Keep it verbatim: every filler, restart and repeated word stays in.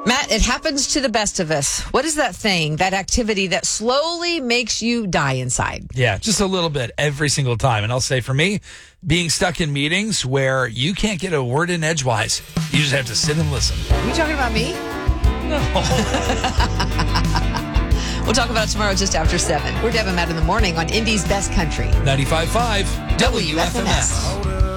Matt, it happens to the best of us. What is that thing, that activity that slowly makes you die inside? Yeah, just a little bit every single time. And I'll say for me, being stuck in meetings where you can't get a word in edgewise. You just have to sit and listen. Are you talking about me? No. We'll talk about it tomorrow just after seven. We're Deb and Matt in the morning on Indy's Best Country. ninety-five point five W F M S.